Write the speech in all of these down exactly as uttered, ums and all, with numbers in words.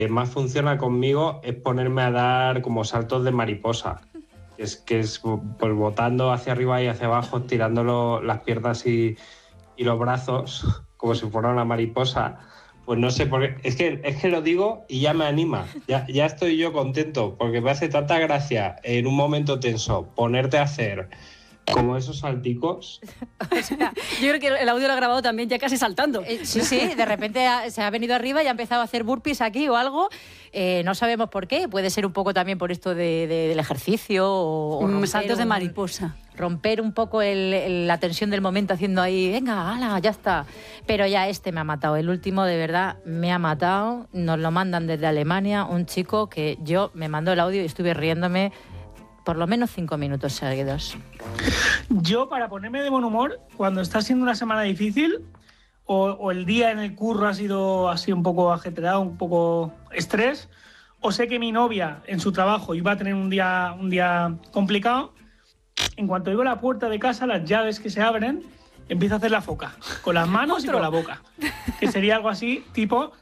que más funciona conmigo es ponerme a dar como saltos de mariposa. Es que es pues botando hacia arriba y hacia abajo, tirando las piernas y, y los brazos como si fuera una mariposa. Pues no sé, por qué. Es que, es que lo digo y ya me anima. Ya, ya estoy yo contento porque me hace tanta gracia en un momento tenso ponerte a hacer como esos salticos. O sea, yo creo que el audio lo ha grabado también ya casi saltando. Eh, sí, sí, de repente ha, se ha venido arriba y ha empezado a hacer burpees aquí o algo. Eh, no sabemos por qué. Puede ser un poco también por esto de, de, del ejercicio o, o romper saltos de mariposa. Romper un poco el, el, la tensión del momento haciendo ahí, venga, ala, ya está. Pero ya este me ha matado. El último, de verdad, me ha matado. Nos lo mandan desde Alemania. Un chico que yo me mandó el audio y estuve riéndome por lo menos cinco minutos seguidos. Yo, para ponerme de buen humor, cuando está siendo una semana difícil o, o el día en el curro ha sido así un poco ajetreado, un poco estrés, o sé que mi novia en su trabajo iba a tener un día, un día complicado, en cuanto digo la puerta de casa, las llaves que se abren, empiezo a hacer la foca, con las manos y con la boca, que sería algo así, tipo...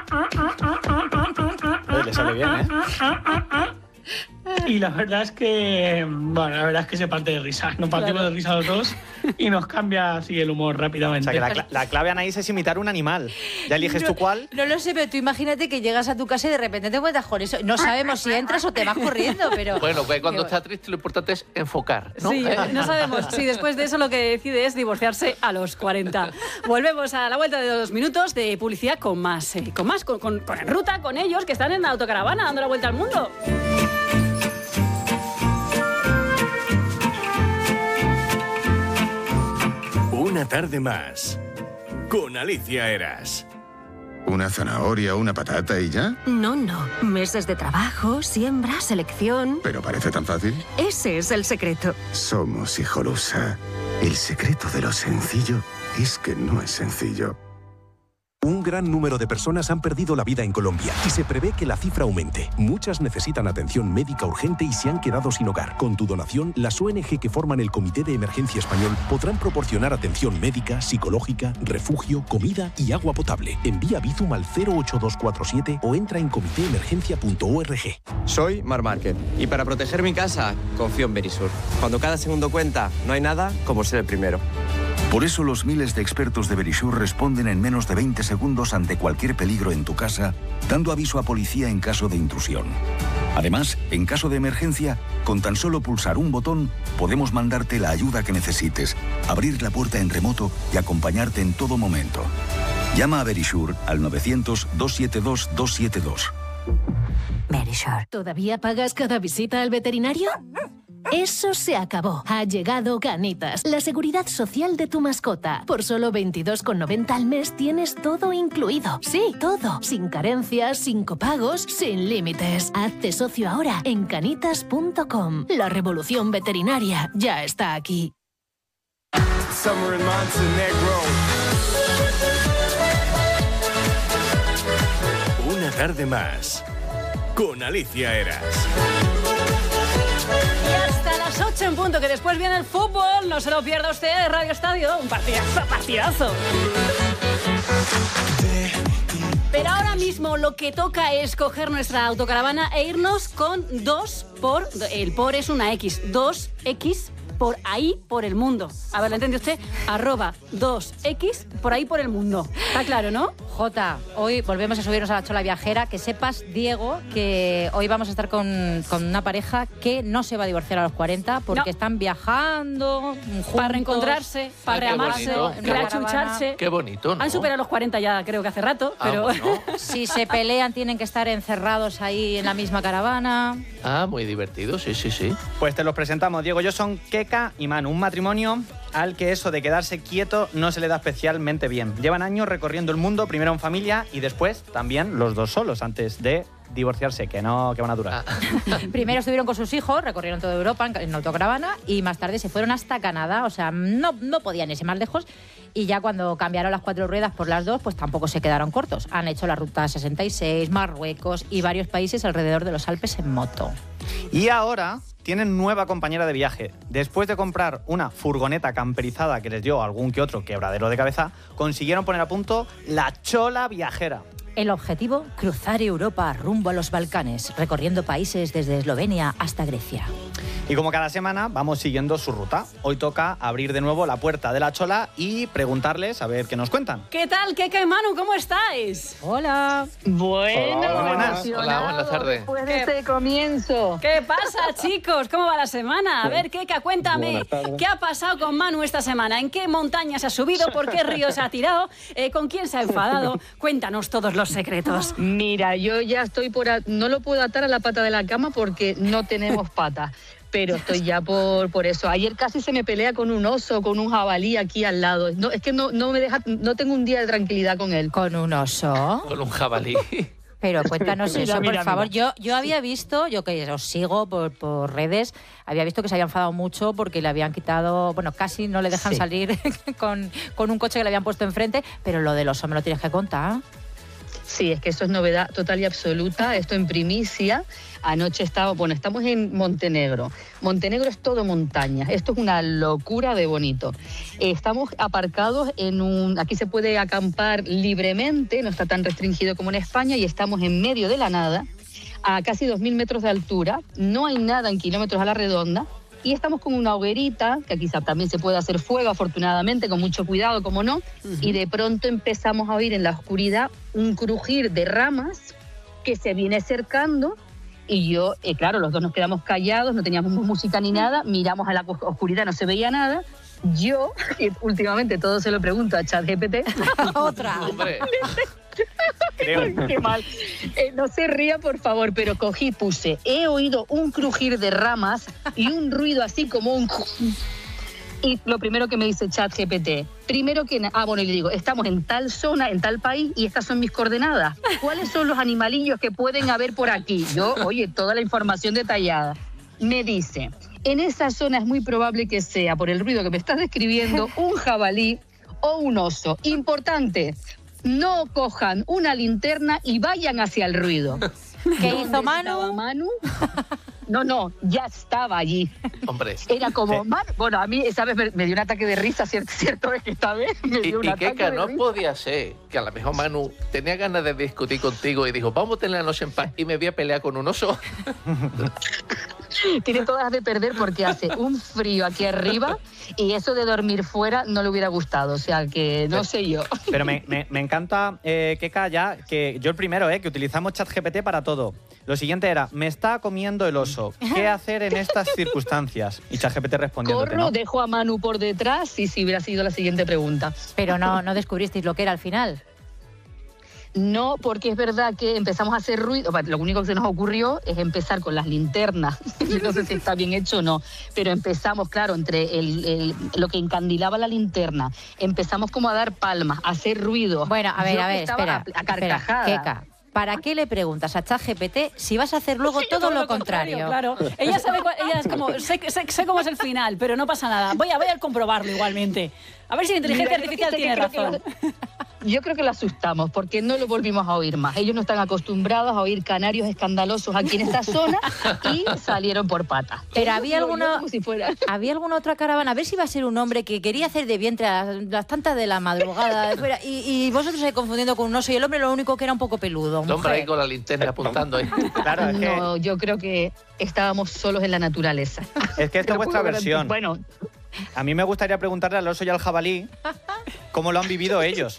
Le sale bien, ¿eh? Y la verdad es que, bueno, la verdad es que se parte de risa. Nos partimos claro. de risa los dos y nos cambia así el humor rápidamente. O sea, que la, cl- la clave, Anaís, es imitar un animal. Ya eliges no, tú cuál. No lo sé, pero tú imagínate que llegas a tu casa y de repente te encuentras con eso. No sabemos si entras o te vas corriendo, pero... Bueno, pues cuando que... está triste lo importante es enfocar, ¿no? Sí, no sabemos si después de eso lo que decide es divorciarse a los cuarenta. Volvemos a la vuelta de dos minutos de publicidad con más, eh, con más, con, con, con En Ruta, con ellos que están en la autocaravana dando la vuelta al mundo. Una tarde más, con Alicia Eras. ¿Una zanahoria, una patata y ya? No, no. Meses de trabajo, siembra, selección... ¿Pero parece tan fácil? Ese es el secreto. Somos Hijolusa. El secreto de lo sencillo es que no es sencillo. Un gran número de personas han perdido la vida en Colombia y se prevé que la cifra aumente. Muchas necesitan atención médica urgente y se han quedado sin hogar. Con tu donación, las O N G que forman el Comité de Emergencia Español podrán proporcionar atención médica, psicológica, refugio, comida y agua potable. Envía Bizum al cero ocho dos cuatro siete o entra en comité emergencia punto org. Soy Mar Márquez y para proteger mi casa confío en Verisur. Cuando cada segundo cuenta, no hay nada como ser el primero. Por eso los miles de expertos de Verisur responden en menos de veinte segundos ante cualquier peligro en tu casa, dando aviso a policía en caso de intrusión. Además, en caso de emergencia, con tan solo pulsar un botón, podemos mandarte la ayuda que necesites, abrir la puerta en remoto y acompañarte en todo momento. Llama a Verisur al novecientos, doscientos setenta y dos, doscientos setenta y dos. Verisur. ¿Todavía pagas cada visita al veterinario? Eso se acabó. Ha llegado Canitas, la seguridad social de tu mascota. Por solo veintidós con noventa al mes tienes todo incluido. Sí, todo. Sin carencias, sin copagos, sin límites. Hazte socio ahora en canitas punto com. La revolución veterinaria ya está aquí. Summer in Montenegro. Una tarde más, con Alicia Eras. Y hasta las ocho en punto, que después viene el fútbol. No se lo pierda usted de Radio Estadio. Un partidazo, partidazo. Pero ahora mismo lo que toca es coger nuestra autocaravana e irnos con dos por... El por es una X. Dos X por ahí por el mundo. A ver, ¿lo entiende usted? Arroba dos X por ahí por el mundo. Está claro, ¿no? Jota, hoy volvemos a subirnos a la chola viajera. Que sepas, Diego, que hoy vamos a estar con, con una pareja que no se va a divorciar a los cuarenta porque no. están viajando juntos, para reencontrarse, para reamarse, reachucharse. Qué bonito, ¿no? Han superado los cuarenta ya, creo que hace rato, ah, pero... Bueno. Si se pelean tienen que estar encerrados ahí en la misma caravana. Ah, muy divertido, sí, sí, sí. Pues te los presentamos, Diego. Ellos son Keka y Manu, un matrimonio al que eso de quedarse quieto no se le da especialmente bien. Llevan años recorriendo el mundo, primero en familia y después también los dos solos, antes de divorciarse, que no, que van a durar. Ah. Primero estuvieron con sus hijos, recorrieron toda Europa en, en autocaravana y más tarde se fueron hasta Canadá, o sea, no, no podían irse más lejos. Y ya cuando cambiaron las cuatro ruedas por las dos, pues tampoco se quedaron cortos. Han hecho la ruta sesenta y seis, Marruecos y varios países alrededor de los Alpes en moto. Y ahora tienen nueva compañera de viaje. Después de comprar una furgoneta camperizada que les dio algún que otro quebradero de cabeza, consiguieron poner a punto la chola viajera. El objetivo, cruzar Europa rumbo a los Balcanes, recorriendo países desde Eslovenia hasta Grecia. Y como cada semana vamos siguiendo su ruta. Hoy toca abrir de nuevo la puerta de la chola y preguntarles a ver qué nos cuentan. ¿Qué tal, Keka y Manu? ¿Cómo estáis? Hola. Bueno, Hola, buenas. Hola, buenas tardes. Después de este comienzo. ¿Qué pasa, chicos? ¿Cómo va la semana? A ver, Keka, cuéntame, ¿qué ha pasado con Manu esta semana? ¿En qué montaña se ha subido? ¿Por qué río se ha tirado? Eh, ¿Con quién se ha enfadado? Cuéntanos todos los secretos. Mira, yo ya estoy por... A... No lo puedo atar a la pata de la cama porque no tenemos pata. Pero estoy ya por, por eso. Ayer casi se me pelea con un oso, con un jabalí aquí al lado. No, es que no, no me deja, no tengo un día de tranquilidad con él. ¿Con un oso? Con un jabalí. Pero cuéntanos Mira, eso, mira, por favor. mira. Yo, yo había visto, yo que os sigo por, por redes, había visto que se había enfadado mucho porque le habían quitado, bueno, casi no le dejan Sí. salir con, con un coche que le habían puesto enfrente, pero lo del oso me lo tienes que contar. Sí, es que eso es novedad total y absoluta, esto en primicia. Anoche estaba, bueno, estamos en Montenegro. Montenegro es todo montaña, esto es una locura de bonito. Eh, estamos aparcados en un, aquí se puede acampar libremente, no está tan restringido como en España, y estamos en medio de la nada, a casi dos mil metros de altura, no hay nada en kilómetros a la redonda, y estamos con una hoguerita, que quizá también se puede hacer fuego, afortunadamente, con mucho cuidado, como no, uh-huh. Y de pronto empezamos a oír en la oscuridad un crujir de ramas que se viene acercando, y yo, eh, claro, los dos nos quedamos callados, no teníamos música ni nada, miramos a la oscuridad, no se veía nada. Yo, y últimamente todo se lo pregunto a ChatGPT. Otra. Hombre. Creo. Qué mal. Eh, no se ría, por favor, pero cogí, puse, he oído un crujir de ramas y un ruido así como un... Y lo primero que me dice ChatGPT, primero que... Ah, bueno, y le digo, estamos en tal zona, en tal país, y estas son mis coordenadas. ¿Cuáles son los animalillos que pueden haber por aquí? Yo, oye, toda la información detallada. Me dice, en esa zona es muy probable que sea, por el ruido que me estás describiendo, un jabalí o un oso. Importante, no cojan una linterna y vayan hacia el ruido. ¿Qué hizo Manu? Manu? No, no, ya estaba allí. Hombre. Era como, sí. Manu, bueno, a mí esa vez me, me dio un ataque de risa, cierto, cierto es que esta vez me dio y, un y ataque Keka, de no risa. podía ser que a lo mejor Manu tenía ganas de discutir contigo y dijo, vamos a tener la noche en paz y me voy a pelear con un oso. Tiene todas de perder porque hace un frío aquí arriba y eso de dormir fuera no le hubiera gustado, o sea que no sé yo. Pero me, me, me encanta, eh, Keka, ya que yo el primero, eh, que utilizamos ChatGPT para todo. Lo siguiente era, me está comiendo el oso, ¿qué hacer en estas circunstancias? Y ChatGPT respondiéndote, Corro, ¿no? dejo a Manu por detrás y si hubiera sido la siguiente pregunta. Pero no, no descubristeis lo que era al final. No, porque es verdad que empezamos a hacer ruido. Lo único que se nos ocurrió es empezar con las linternas. Yo no sé si está bien hecho o no, pero empezamos, claro, entre el, el, lo que encandilaba la linterna, empezamos como a dar palmas, a hacer ruido. Bueno, a ver, Yo a ver, estaba espera. A, a carcajadas. Espera, Keka, ¿para qué le preguntas a ChatGPT si vas a hacer luego todo, todo lo contrario? contrario? Claro, ella sabe, ella es como, sé, sé, sé cómo es el final, pero no pasa nada. Voy a, voy a comprobarlo igualmente. A ver si la inteligencia Mira, artificial tiene razón. Yo creo que lo asustamos porque no lo volvimos a oír más. Ellos no están acostumbrados a oír canarios escandalosos aquí en esta zona y salieron por patas. Pero había alguna, si fuera. había alguna otra caravana, a ver si iba a ser un hombre que quería hacer de vientre a las, las tantas de la madrugada de fuera, y, y vosotros se confundiendo con un oso y el hombre lo único que era un poco peludo. El hombre ahí con la linterna apuntando ahí. Claro, es que, No, yo creo que estábamos solos en la naturaleza. es que esta es vuestra versión. Bueno, A mí me gustaría preguntarle al oso y al jabalí cómo lo han vivido ellos.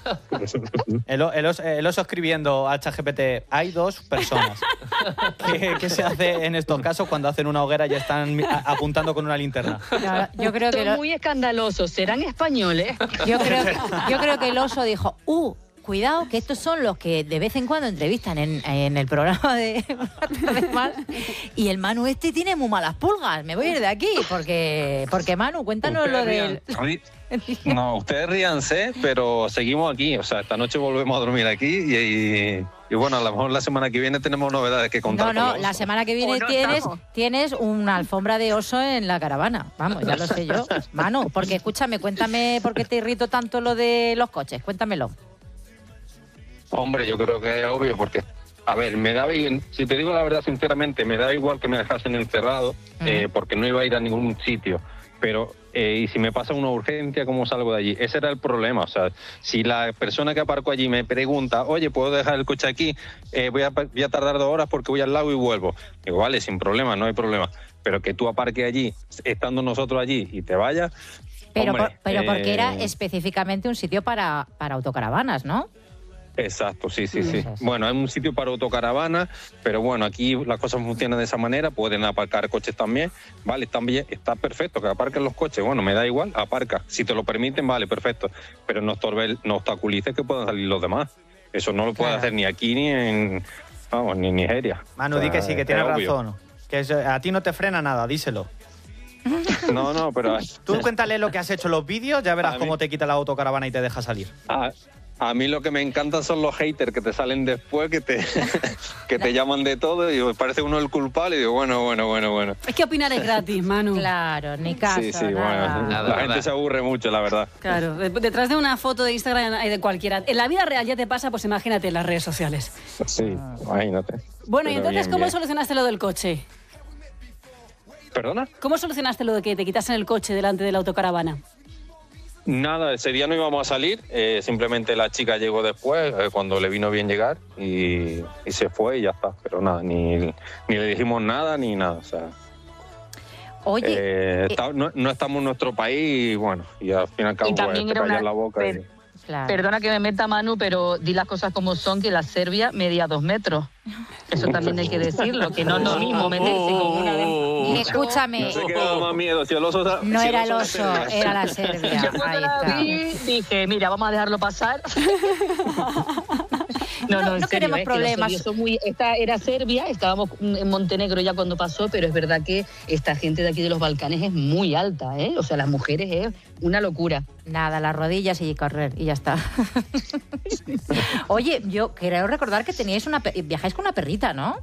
El, el, oso, el oso escribiendo a ChatGPT, hay dos personas. ¿Qué, ¿Qué se hace en estos casos cuando hacen una hoguera y están apuntando con una linterna? No, yo creo que son lo, muy escandalosos, serán españoles. yo creo, yo creo que el oso dijo, uh, cuidado, que estos son los que de vez en cuando entrevistan en, en el programa de Mal, y el Manu este tiene muy malas pulgas, me voy a ir de aquí, porque, porque Manu, cuéntanos Ustedes lo del... rían. No, ustedes ríanse, pero seguimos aquí, o sea, esta noche volvemos a dormir aquí y, y, y bueno, a lo mejor la semana que viene tenemos novedades que contar. No, no, la semana que viene no, tienes, no. tienes una alfombra de oso en la caravana, vamos, ya lo sé yo, Manu, porque escúchame, cuéntame por qué te irrito tanto lo de los coches, cuéntamelo. Hombre, yo creo que es obvio porque, a ver, me da igual, si te digo la verdad sinceramente, me da igual que me dejasen encerrado, uh-huh. eh, porque no iba a ir a ningún sitio. pero eh, y si me pasa una urgencia, ¿cómo salgo de allí? Ese era el problema. O sea, si la persona que aparcó allí me pregunta, oye, ¿puedo dejar el coche aquí? Eh, voy, a, voy a tardar dos horas porque voy al lago y vuelvo. Digo, vale, sin problema, no hay problema. Pero que tú aparques allí, estando nosotros allí y te vayas... Pero, hombre, por, pero porque eh, era específicamente un sitio para, para autocaravanas, ¿no? Exacto, sí, sí, sí. Sí, sí. Bueno, es un sitio para autocaravana, pero bueno, aquí las cosas funcionan de esa manera, pueden aparcar coches también, vale, también está perfecto que aparquen los coches, bueno, me da igual, aparca, si te lo permiten, vale, perfecto, pero no estorbe, no obstaculices que puedan salir los demás, eso no lo puede Claro. hacer ni aquí ni en, vamos, ni en Nigeria. Manu, O sea, di que sí, que es tienes obvio. razón. Que eso- a ti no te frena nada, díselo. No, no, pero... Tú cuéntale lo que has hecho en los vídeos, ya verás A mí- cómo te quita la autocaravana y te deja salir. A, a mí lo que me encantan son los haters que te salen después, que te, que te llaman de todo y me parece uno el culpable y digo, bueno, bueno, bueno, bueno. Es que opinar es gratis, Manu. Claro, ni caso, Sí, sí, nada. bueno, la gente se aburre mucho, la verdad. Claro, de- detrás de una foto de Instagram hay de cualquiera. En la vida real ya te pasa, pues imagínate en las redes sociales. Sí, imagínate. Bueno, y Pero entonces, bien, ¿cómo bien. solucionaste lo del coche? ¿Perdona? ¿Cómo solucionaste lo de que te quitasen el coche delante de la autocaravana? Nada, ese día no íbamos a salir, eh, simplemente la chica llegó después, eh, cuando le vino bien llegar, y, y se fue y ya está. Pero nada, ni, ni le dijimos nada ni nada. O sea, Oye, eh, está- no, no estamos en nuestro país y bueno, y al fin y al cabo Y también pues, te era una- callas la boca. y- Perdona que me meta, Manu, pero di las cosas como son, que la Serbia medía dos metros. Eso también hay que decirlo, que no es lo mismo meterse con una de... Escúchame. No sé qué daba más miedo, si el oso... No si era el era oso, Serbia. era la Serbia. Yo cuando Ahí la está. vi, dije, mira, vamos a dejarlo pasar. No, no, en No serio, queremos es que los problemas. serbios son muy... Esta era Serbia, estábamos en Montenegro ya cuando pasó, pero es verdad que esta gente de aquí de los Balcanes es muy alta, ¿eh? O sea, las mujeres es una locura. Nada, las rodillas y correr y ya está. Oye, yo creo recordar que teníais una pe- viajáis con una perrita, ¿no?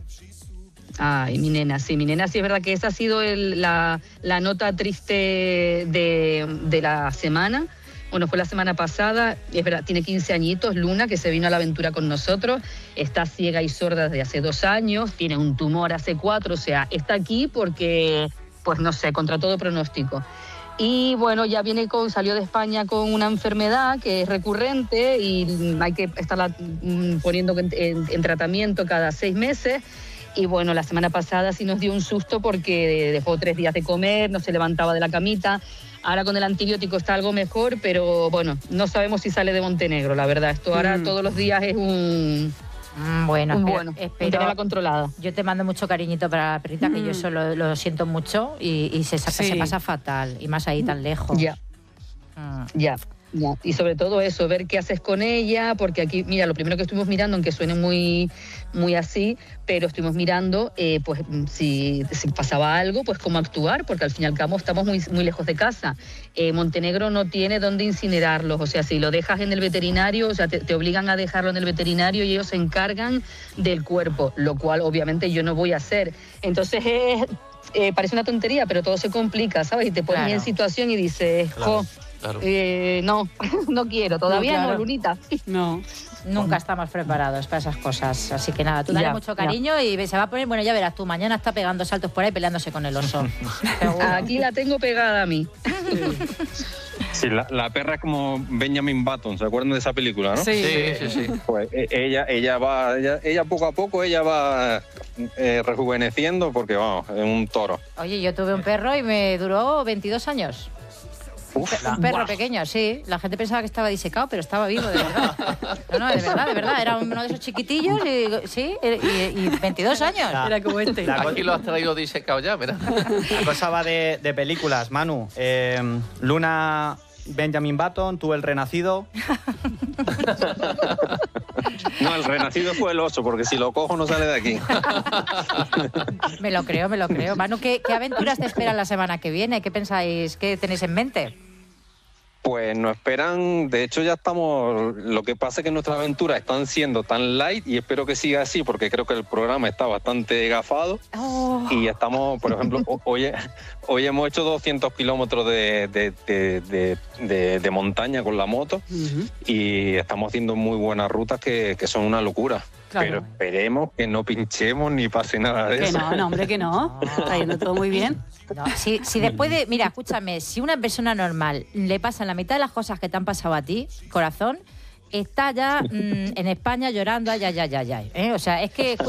Ay, mi nena, sí, mi nena, sí, es verdad que esa ha sido el- la, la nota triste de, de la semana. Bueno, fue la semana pasada, es verdad, tiene quince añitos, Luna, que se vino a la aventura con nosotros, está ciega y sorda desde hace dos años, tiene un tumor hace cuatro, o sea, está aquí porque, pues no sé, contra todo pronóstico. Y bueno, ya viene con, salió de España con una enfermedad que es recurrente y hay que estarla mm, poniendo en, en- en tratamiento cada seis meses. Y bueno, la semana pasada sí nos dio un susto porque dejó tres días de comer, no se levantaba de la camita. Ahora con el antibiótico está algo mejor, pero bueno, no sabemos si sale de Montenegro, la verdad. Esto ahora Mm. todos los días es un... Mm, bueno, un espero- bueno, espero- tenerla controlada. Yo te mando mucho cariñito para la perrita, que Mm. yo solo lo siento mucho y, y se, saca- Sí. se pasa fatal, y más ahí tan lejos. Ya. Mm. Ya, ya. Y sobre todo eso, ver qué haces con ella, porque aquí, mira, lo primero que estuvimos mirando, aunque suene muy, muy así, pero estuvimos mirando, eh, pues si, si pasaba algo, pues cómo actuar, porque al fin y al cabo estamos muy, muy lejos de casa. Eh, Montenegro no tiene dónde incinerarlos, o sea, si lo dejas en el veterinario, o sea, te, te obligan a dejarlo en el veterinario y ellos se encargan del cuerpo, lo cual obviamente yo no voy a hacer. Entonces es... eh, parece una tontería, pero todo se complica, ¿sabes? Y te pones Claro. en situación y dices, jo, Claro. eh, no, no quiero, todavía No, no, claro. Lunita. No. Nunca estamos preparados para esas cosas. Así que nada, tú dale Ya, mucho ya. cariño y se va a poner, bueno, ya verás tú, mañana está pegando saltos por ahí peleándose con el oso. Seguro. Aquí la tengo pegada a mí. Sí, la, la perra es como Benjamin Button, ¿se acuerdan de esa película, no? Sí, sí, sí. Pues e- ella, ella va, ella, ella poco a poco ella va eh, rejuveneciendo porque vamos, es un toro. Oye, yo tuve un perro y me duró veintidós años. Un perro Guau. pequeño, sí. La gente pensaba que estaba disecado, pero estaba vivo, de verdad. No, no, de verdad, de verdad. Era uno de esos chiquitillos y, sí, y, y veintidós años. La- Era como este. La, co- Aquí lo has traído disecado ya, mira. la cosa va de, de películas, Manu. Eh, Luna, Benjamin Button, tú el renacido. No, el renacido fue el oso, porque si lo cojo no sale de aquí. Me lo creo, me lo creo. Manu, ¿qué, qué aventuras te esperan la semana que viene? ¿Qué pensáis? ¿Qué tenéis en mente? Pues nos esperan, de hecho ya estamos, lo que pasa es que nuestras aventuras están siendo tan light y espero que siga así porque creo que el programa está bastante gafado y estamos, por ejemplo, ho- hoy, hoy hemos hecho doscientos kilómetros de, de, de, de, de- de montaña con la moto y estamos haciendo muy buenas rutas que, que son una locura. Claro. Pero esperemos que no pinchemos ni pase nada de Que eso. no, no, hombre, que no. Está yendo todo muy bien. No, si, si después de... Mira, escúchame, si una persona normal le pasan la mitad de las cosas que te han pasado a ti, corazón, está ya mmm, en España llorando, ay, ay, ay, ay, ay. ¿eh? O sea, es que...